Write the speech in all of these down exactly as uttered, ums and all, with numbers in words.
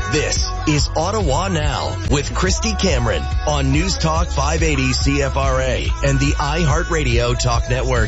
This is Ottawa Now with Christy Cameron on News Talk five eighty C F R A and the iHeartRadio Talk Network.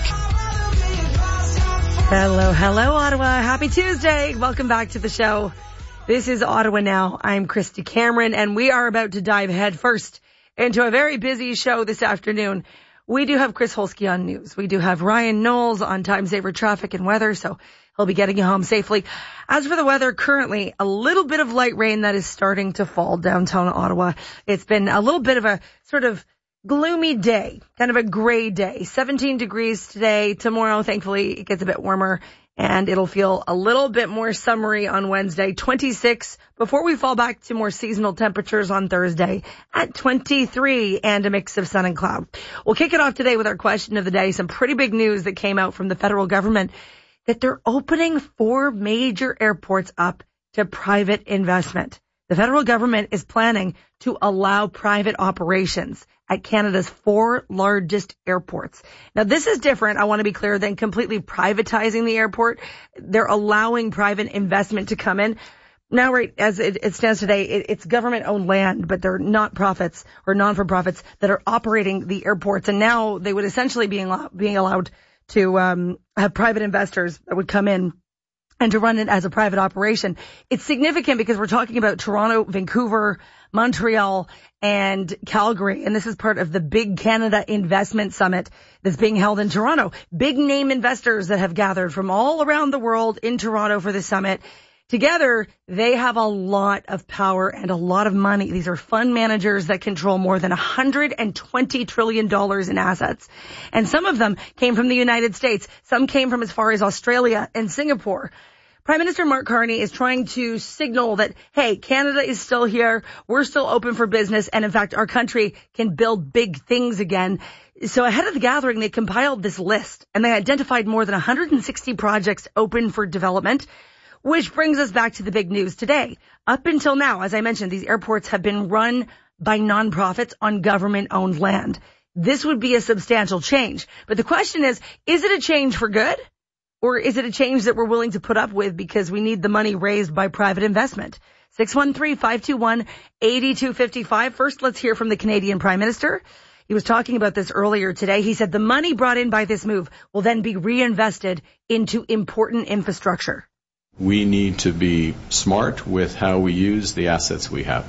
Hello, hello, Ottawa. Happy Tuesday. Welcome back to the show. This is Ottawa Now. I'm Christy Cameron, and we are about to dive headfirst into a very busy show this afternoon. We do have Chris Holsky on news. We do have Ryan Knowles on Time Saver Traffic and Weather, so he'll be getting you home safely. As for the weather, currently a little bit of light rain that is starting to fall downtown Ottawa. It's been a little bit of a sort of gloomy day, kind of a gray day. seventeen degrees today. Tomorrow, thankfully, it gets a bit warmer and it'll feel a little bit more summery on Wednesday. twenty-six before we fall back to more seasonal temperatures on Thursday at twenty-three and a mix of sun and cloud. We'll kick it off today with our question of the day. Some pretty big news that came out from the federal government that they're opening four major airports up to private investment. The federal government is planning to allow private operations at Canada's four largest airports. Now, this is different, I want to be clear, than completely privatizing the airport. They're allowing private investment to come in. Now, right, as it, it stands today, it, it's government-owned land, but they're not profits or non-for-profits that are operating the airports. And now they would essentially be allow, being allowed to um, have private investors that would come in and to run it as a private operation. It's significant because we're talking about Toronto, Vancouver, Montreal, and Calgary. And this is part of the Big Canada Investment Summit that's being held in Toronto. Big name investors that have gathered from all around the world in Toronto for the summit. Together, they have a lot of power and a lot of money. These are fund managers that control more than one hundred twenty trillion dollars in assets. And some of them came from the United States. Some came from as far as Australia and Singapore. Prime Minister Mark Carney is trying to signal that, hey, Canada is still here. We're still open for business. And in fact, our country can build big things again. So ahead of the gathering, they compiled this list and they identified more than one hundred sixty projects open for development. Which brings us back to the big news today. Up until now, as I mentioned, these airports have been run by nonprofits on government-owned land. This would be a substantial change. But the question is, is it a change for good? Or is it a change that we're willing to put up with because we need the money raised by private investment? six one three, five two one, eight two five five. First, let's hear from the Canadian Prime Minister. He was talking about this earlier today. He said the money brought in by this move will then be reinvested into important infrastructure. We need to be smart with how we use the assets we have.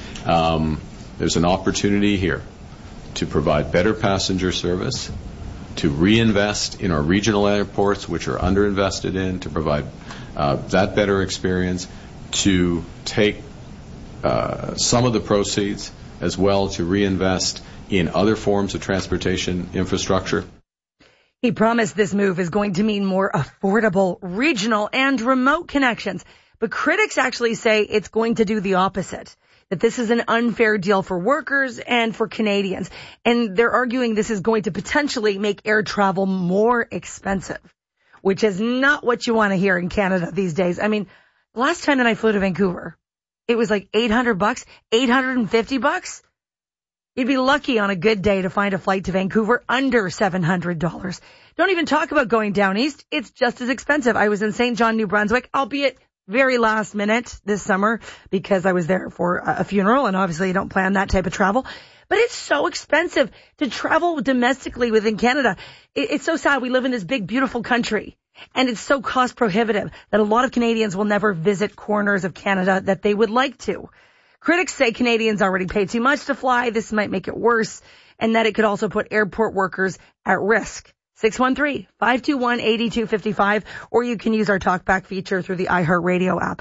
Um, there's an opportunity here to provide better passenger service, to reinvest in our regional airports, which are underinvested in, to provide uh, that better experience, to take uh, some of the proceeds as well to reinvest in other forms of transportation infrastructure. He promised this move is going to mean more affordable regional and remote connections. But critics actually say it's going to do the opposite, that this is an unfair deal for workers and for Canadians. And they're arguing this is going to potentially make air travel more expensive, which is not what you want to hear in Canada these days. I mean, last time that I flew to Vancouver, it was like eight hundred bucks, eight hundred fifty bucks. You'd be lucky on a good day to find a flight to Vancouver under seven hundred dollars. Don't even talk about going down east. It's just as expensive. I was in Saint John, New Brunswick, albeit very last minute this summer because I was there for a funeral, and obviously you don't plan that type of travel. But it's so expensive to travel domestically within Canada. It's so sad. We live in this big, beautiful country, and it's so cost prohibitive that a lot of Canadians will never visit corners of Canada that they would like to. Critics say Canadians already pay too much to fly. This might make it worse, and that it could also put airport workers at risk. six one three, five two one, eight two five five, or you can use our TalkBack feature through the iHeartRadio app.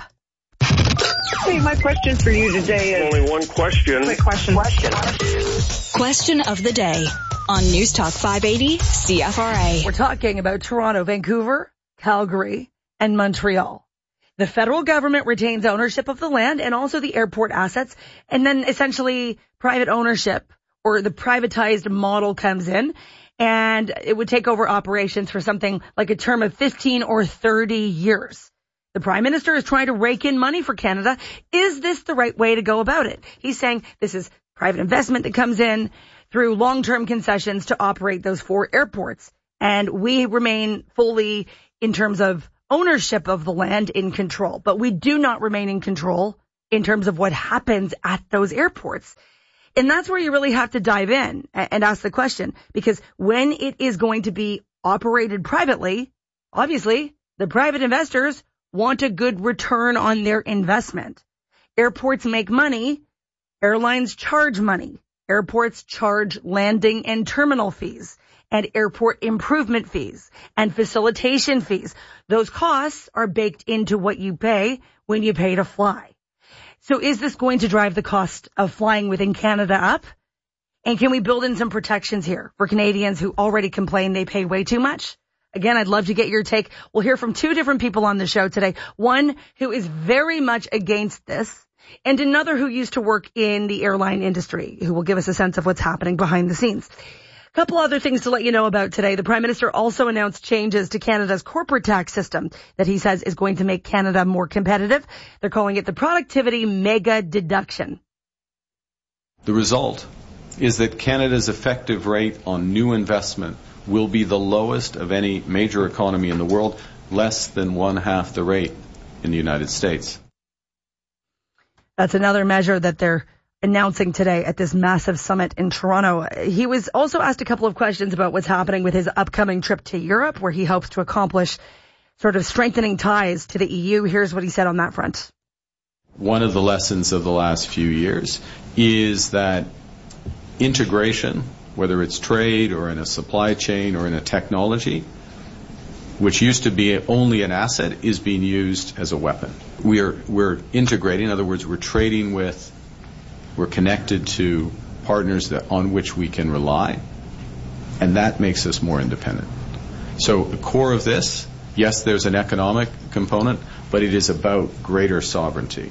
Hey, my question for you today is... Only one question. Quick question. Question. Question of the day on News Talk five eighty C F R A. We're talking about Toronto, Vancouver, Calgary, and Montreal. The federal government retains ownership of the land and also the airport assets, and then essentially private ownership or the privatized model comes in, and it would take over operations for something like a term of fifteen or thirty years. The Prime Minister is trying to rake in money for Canada. Is this the right way to go about it? He's saying this is private investment that comes in through long-term concessions to operate those four airports, and we remain fully, in terms of ownership of the land, in control. But we do not remain in control in terms of what happens at those airports. And that's where you really have to dive in and ask the question, because when it is going to be operated privately, obviously the private investors want a good return on their investment. Airports make money. Airlines charge money. Airports charge landing and terminal fees and airport improvement fees and facilitation fees. Those costs are baked into what you pay when you pay to fly. So is this going to drive the cost of flying within Canada up? And can we build in some protections here for Canadians who already complain they pay way too much? Again, I'd love to get your take. We'll hear from two different people on the show today. One who is very much against this, and another who used to work in the airline industry, who will give us a sense of what's happening behind the scenes. A couple other things to let you know about today. The Prime Minister also announced changes to Canada's corporate tax system that he says is going to make Canada more competitive. They're calling it the Productivity Mega Deduction. The result is that Canada's effective rate on new investment will be the lowest of any major economy in the world, less than one half the rate in the United States. That's another measure that they're announcing today at this massive summit in Toronto. He was also asked a couple of questions about what's happening with his upcoming trip to Europe, where he hopes to accomplish sort of strengthening ties to the E U. Here's what he said on that front. One of the lessons of the last few years is that integration, whether it's trade or in a supply chain or in a technology, which used to be only an asset, is being used as a weapon. We are, we're integrating, in other words, we're trading with, we're connected to partners that, on which we can rely, and that makes us more independent. So the core of this, yes, there's an economic component, but it is about greater sovereignty.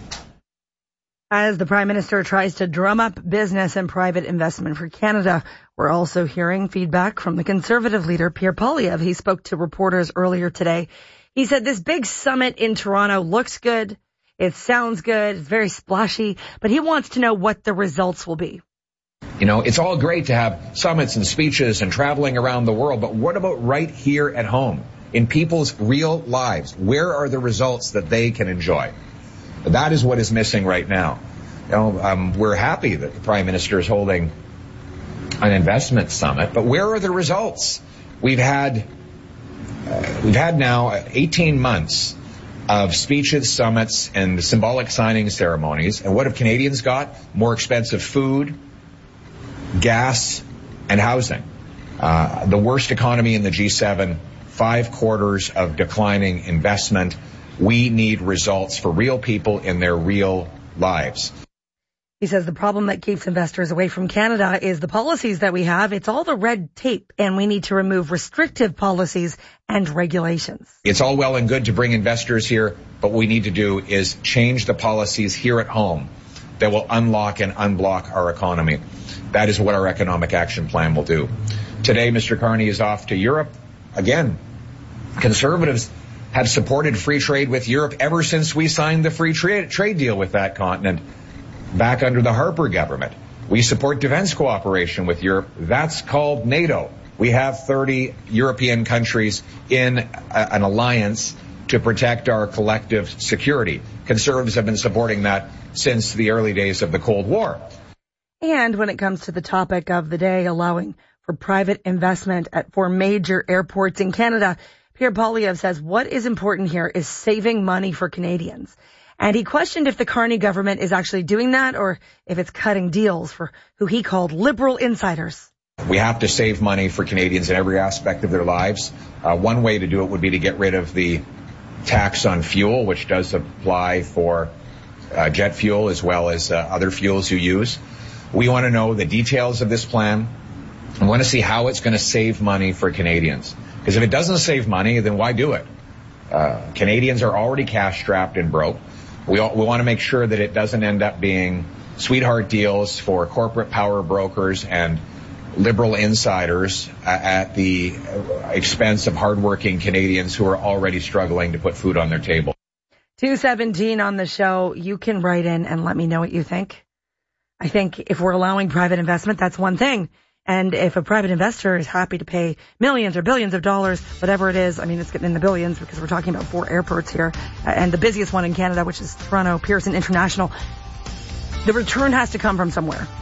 As the Prime Minister tries to drum up business and private investment for Canada, we're also hearing feedback from the Conservative leader, Pierre Poilievre. He spoke to reporters earlier today. He said this big summit in Toronto looks good, it sounds good, it's very splashy, but he wants to know what the results will be. You know, it's all great to have summits and speeches and traveling around the world, but what about right here at home, in people's real lives? Where are the results that they can enjoy? That is what is missing right now. You know, um, we're happy that the Prime Minister is holding an investment summit, but where are the results? We've had uh, we've had now eighteen months of speeches, summits, and symbolic signing ceremonies, and what have Canadians got? More expensive food, gas, and housing. Uh, the worst economy in the G seven, five quarters of declining investment. We need results for real people in their real lives. He says the problem that keeps investors away from Canada is the policies that we have. It's all the red tape, and we need to remove restrictive policies and regulations. It's all well and good to bring investors here, but what we need to do is change the policies here at home that will unlock and unblock our economy. That is what our economic action plan will do. Today, Mister Carney is off to Europe. Again, Conservatives have supported free trade with Europe ever since we signed the free trade, trade deal with that continent back under the Harper government. We support defense cooperation with Europe. That's called NATO. We have thirty European countries in a, an alliance to protect our collective security. Conservatives have been supporting that since the early days of the Cold War. And when it comes to the topic of the day, allowing for private investment at four major airports in Canada, Pierre Poilievre says what is important here is saving money for Canadians. And he questioned if the Carney government is actually doing that or if it's cutting deals for who he called liberal insiders. We have to save money for Canadians in every aspect of their lives. Uh, one way to do it would be to get rid of the tax on fuel, which does apply for uh, jet fuel as well as uh, other fuels you use. We want to know the details of this plan. We want to see how it's going to save money for Canadians. Because if it doesn't save money, then why do it? Uh, Canadians are already cash-strapped and broke. We, all, we want to make sure that it doesn't end up being sweetheart deals for corporate power brokers and liberal insiders uh, at the expense of hardworking Canadians who are already struggling to put food on their table. two seventeen on the show. You can write in and let me know what you think. I think if we're allowing private investment, that's one thing. And if a private investor is happy to pay millions or billions of dollars, whatever it is, I mean, it's getting in the billions because we're talking about four airports here, and the busiest one in Canada, which is Toronto Pearson International, the return has to come from somewhere.